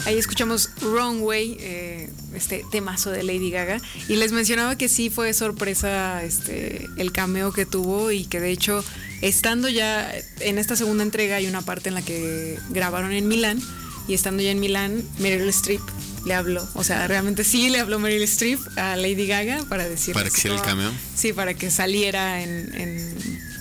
Ahí escuchamos Wrong Way, este temazo de Lady Gaga. Y les mencionaba que sí fue sorpresa el cameo que tuvo y que de hecho, estando ya en esta segunda entrega, hay una parte en la que grabaron en Milán. Y estando ya en Milán, Meryl Streep le habló. O sea, realmente sí le habló Meryl Streep a Lady Gaga para decirle. Para que hiciera el cameo. Sí, para que saliera en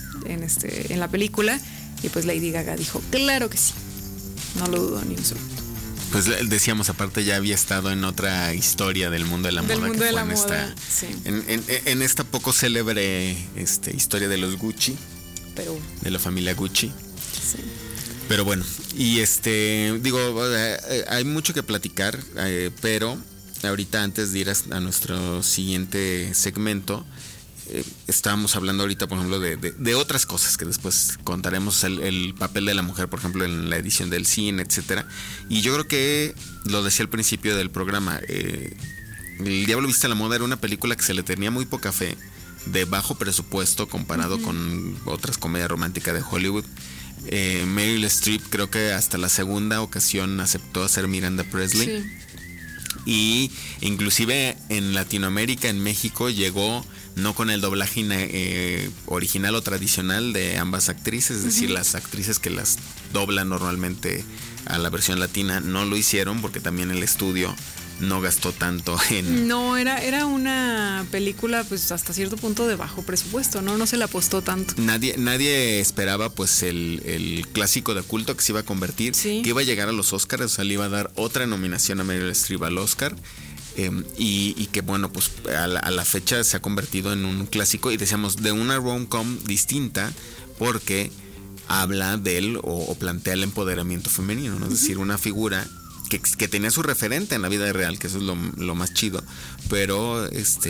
la película. Y pues Lady Gaga dijo, claro que sí. No lo dudo ni un segundo. Pues decíamos, aparte ya había estado en otra historia del mundo de la moda. Del mundo que de fue la moda, sí. En esta poco célebre historia de los Gucci. Pero, de la familia Gucci. Sí. Pero bueno, y hay mucho que platicar, pero ahorita antes de ir a nuestro siguiente segmento, estábamos hablando ahorita, por ejemplo, de otras cosas que después contaremos, el papel de la mujer, por ejemplo, en la edición del cine, etcétera. Y yo creo que lo decía al principio del programa, El Diablo Viste a la Moda era una película que se le tenía muy poca fe, de bajo presupuesto comparado con otras comedias románticas de Hollywood. Meryl Streep creo que hasta la segunda ocasión aceptó hacer Miranda Presley. Sí. Y inclusive en Latinoamérica, en México, llegó no con el doblaje original o tradicional de ambas actrices, es decir, las actrices que las doblan normalmente a la versión latina no lo hicieron porque también el estudio no gastó tanto en... No, era una película pues hasta cierto punto de bajo presupuesto, no se le apostó tanto. Nadie esperaba pues el clásico de culto que se iba a convertir, sí, que iba a llegar a los Oscars, o sea, le iba a dar otra nominación a Meryl Streep al Oscar. Y que bueno, pues a la fecha se ha convertido en un clásico, y decíamos, de una rom-com distinta, porque habla del o plantea el empoderamiento femenino, ¿no? Es decir, una figura que tenía su referente en la vida real, que eso es lo más chido, pero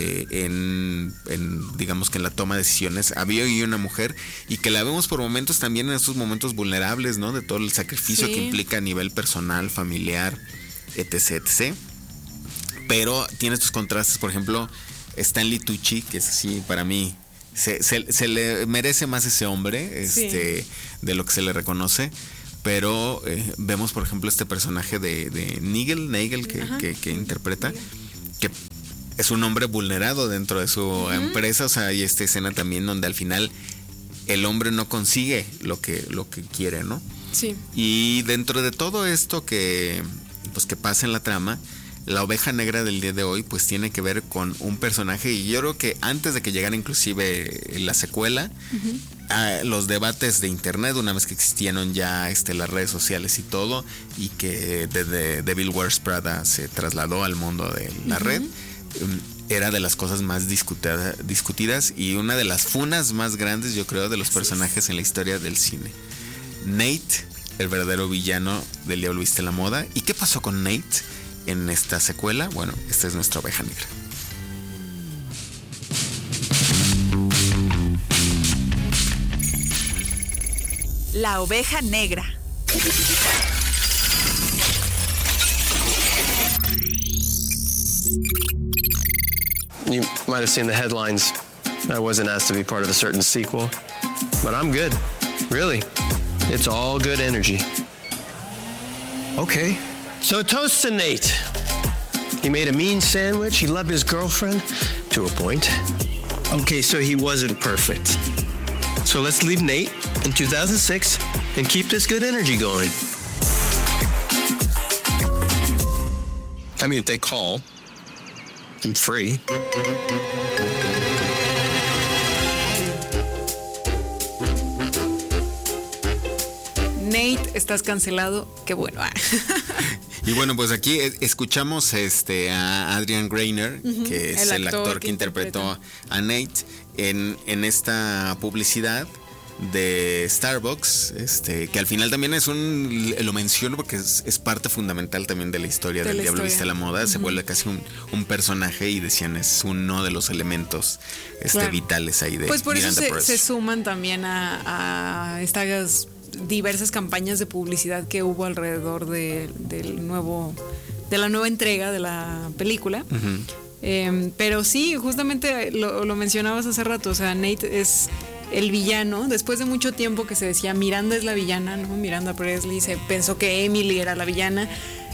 digamos que en la toma de decisiones había ahí una mujer, y que la vemos por momentos también en esos momentos vulnerables, ¿no? De todo el sacrificio que implica a nivel personal, familiar, etc. Pero tiene estos contrastes. Por ejemplo, Stanley Tucci, que es así, para mí se le merece más ese hombre, de lo que se le reconoce. Pero vemos, por ejemplo, este personaje de Nigel que interpreta, que es un hombre vulnerado dentro de su empresa. O sea, hay esta escena también donde al final el hombre no consigue lo que quiere, ¿no? Sí. Y dentro de todo esto que pasa en la trama, la oveja negra del día de hoy pues tiene que ver con un personaje, y yo creo que antes de que llegara inclusive la secuela, los debates de internet, una vez que existieron ya las redes sociales y todo, y que desde Devil Wears Prada se trasladó al mundo de la red, era de las cosas más discutidas y una de las funas más grandes, yo creo, de los personajes en la historia del cine. Nate, el verdadero villano del Diablo Viste la Moda. ¿Y qué pasó con Nate en esta secuela? Bueno, esta es nuestra oveja negra. La oveja negra. You might have seen the headlines. I wasn't asked to be part of a certain sequel, but I'm good. Really. It's all good energy. Okay. So toast to Nate. He made a mean sandwich. He loved his girlfriend to a point. Okay, so he wasn't perfect. So let's leave Nate in 2006 and keep this good energy going. I mean, if they call, I'm free. Nate, estás cancelado. Qué bueno. Y bueno, pues aquí escuchamos a Adrian Grenier, que es el actor que interpretó a Nate en esta publicidad de Starbucks, que al final también lo menciono porque es parte fundamental también de la historia del Diablo Viste la Moda. Se vuelve casi un personaje, y decían es uno de los elementos vitales ahí de pues por Miranda eso Press. se suman también a estas diversas campañas de publicidad que hubo alrededor de la nueva entrega de la película. Pero sí, justamente lo mencionabas hace rato. O sea, Nate es el villano. Después de mucho tiempo que se decía Miranda es la villana, ¿no? Miranda Presley, se pensó que Emily era la villana.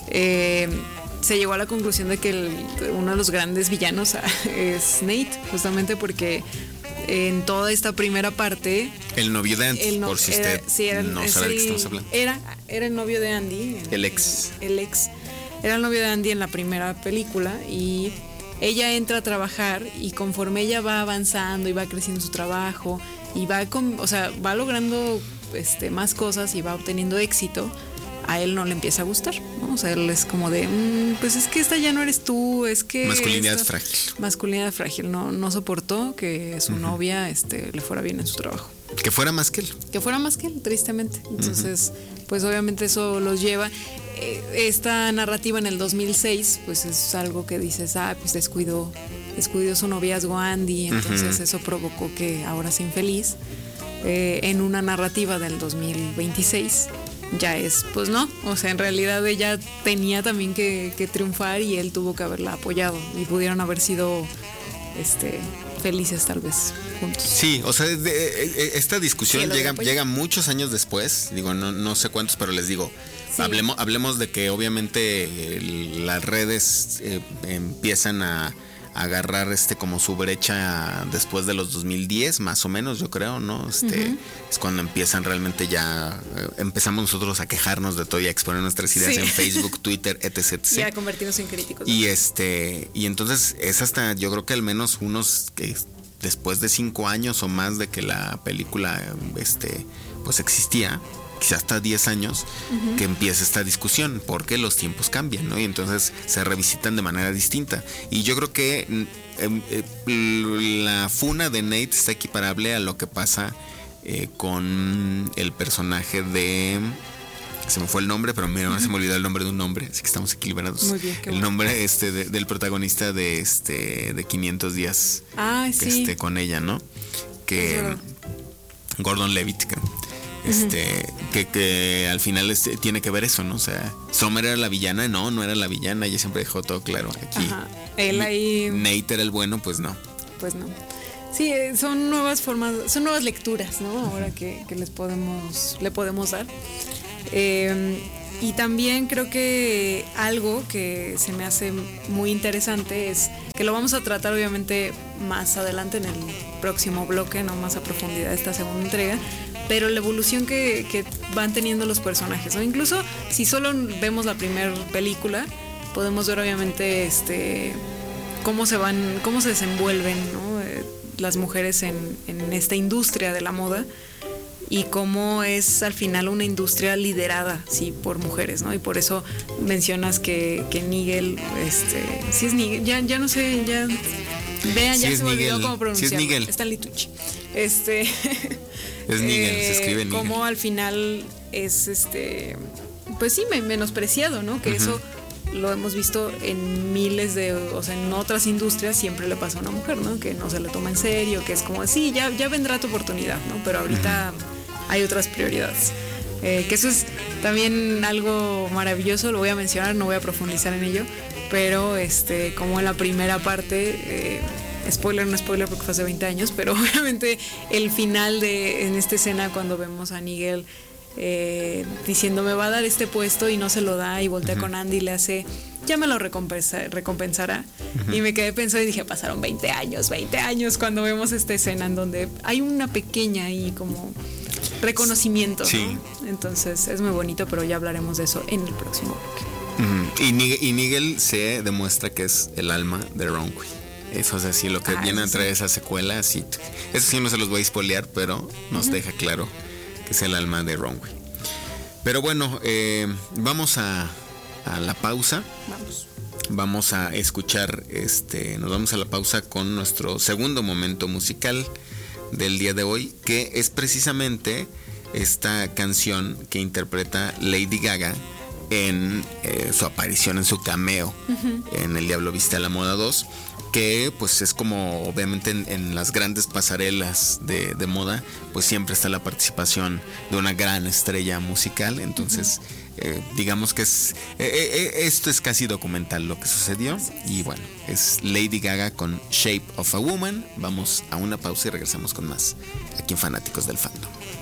se llegó a la conclusión de que uno de los grandes villanos es Nate, justamente porque en toda esta primera parte... El novio de Andy, por si usted no sabe de qué estamos hablando. Era el novio de Andy. El ex. Era el novio de Andy en la primera película y ella entra a trabajar y conforme ella va avanzando y va creciendo su trabajo y va logrando más cosas y va obteniendo éxito, a él no le empieza a gustar, ¿no? O sea, él es como de, pues es que esta ya no eres tú, es que... Masculinidad frágil. Masculinidad frágil, no soportó que su novia le fuera bien en su trabajo. Que fuera más que él. Que fuera más que él, tristemente. Entonces, pues obviamente eso los lleva... esta narrativa en el 2006, pues es algo que dices, pues descuidó su noviazgo Andy, entonces eso provocó que ahora sea infeliz. En una narrativa del 2026 ya es, pues no, o sea, en realidad ella tenía también que triunfar y él tuvo que haberla apoyado y pudieron haber sido felices tal vez juntos. Sí, o sea, esta discusión llega muchos años después, digo, no sé cuántos, pero les digo, sí. Hablemos de que obviamente las redes empiezan a agarrar como su brecha después de los 2010, más o menos, yo creo, ¿no? Es cuando empiezan realmente empezamos nosotros a quejarnos de todo y a exponer nuestras ideas en Facebook, Twitter, etc. Y a convertirnos en críticos. Y y entonces es hasta, yo creo que al menos después de 5 años o más de que la película pues existía, quizás hasta 10 años, que empieza esta discusión, porque los tiempos cambian, ¿no? Y entonces se revisitan de manera distinta. Y yo creo que la funa de Nate está equiparable a lo que pasa con el personaje de... Se me fue el nombre, pero mira, ahora se me olvidó el nombre de un nombre, así que estamos equilibrados. Muy bien, el nombre del protagonista de 500 días. Sí. Con ella, ¿no? Que Gordon Levitt, creo. Que al final tiene que ver eso, ¿no? O sea, Summer era la villana, no era la villana, ella siempre dejó todo claro. Aquí él ahí... Nate era el bueno, pues no. Pues no. Sí, son nuevas formas, son nuevas lecturas, ¿no? Ahora que le podemos dar. Y también creo que algo que se me hace muy interesante es que lo vamos a tratar obviamente más adelante en el próximo bloque, no más a profundidad de esta segunda entrega, pero la evolución que van teniendo los personajes, ¿no? Incluso si solo vemos la primera película, podemos ver obviamente cómo se desenvuelven, ¿no? Las mujeres en esta industria de la moda y cómo es al final una industria liderada, sí, por mujeres, ¿no? Y por eso mencionas que Nigel, sí es Nigel, ya no sé, vean, sí, ya se me olvidó cómo pronunciarlo. Sí es Nigel. Stanley Tucci. Es Nigel, se escribe Nigel. Cómo al final es pues sí, menospreciado, ¿no? Que eso lo hemos visto en miles o sea, en otras industrias siempre le pasa a una mujer, ¿no? Que no se le toma en serio, que es como, sí, ya vendrá tu oportunidad, ¿no? Pero ahorita hay otras prioridades. Que eso es también algo maravilloso, lo voy a mencionar, no voy a profundizar en ello, pero como en la primera parte, no spoiler porque fue hace 20 años, pero obviamente el final en esta escena cuando vemos a Nigel diciendo me va a dar este puesto y no se lo da y voltea con Andy y le hace ya me lo recompensará y me quedé pensando y dije pasaron 20 años cuando vemos esta escena en donde hay una pequeña y como reconocimiento, sí, ¿no? Entonces es muy bonito, pero ya hablaremos de eso en el próximo bloque. Y Nigel se demuestra que es el alma de Runway. Eso es así, lo que viene a traer esa secuela, así. Eso sí no se los voy a spoilear, pero nos deja claro que es el alma de Runway. Pero bueno, vamos a la pausa. Vamos a escuchar, nos vamos a la pausa con nuestro segundo momento musical del día de hoy, que es precisamente esta canción que interpreta Lady Gaga en su aparición, en su cameo en El Diablo Viste a la Moda 2, que pues es como obviamente en las grandes pasarelas de moda, pues siempre está la participación de una gran estrella musical. Entonces digamos que esto es casi documental lo que sucedió. Y bueno, es Lady Gaga con Shape of a Woman. Vamos a una pausa y regresamos con más aquí en Fanáticos del Fandom.